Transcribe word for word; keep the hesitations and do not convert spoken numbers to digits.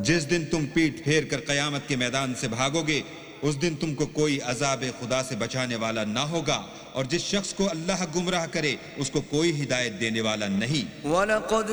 जिस दिन तुम पीठ फेर कर कयामत के मैदान से भागोगे उस दिन तुमको कोई अजाब खुदा से बचाने वाला ना होगा और जिस शख्स को अल्लाह गुमराह करे उसको कोई हिदायत देने वाला नहीं।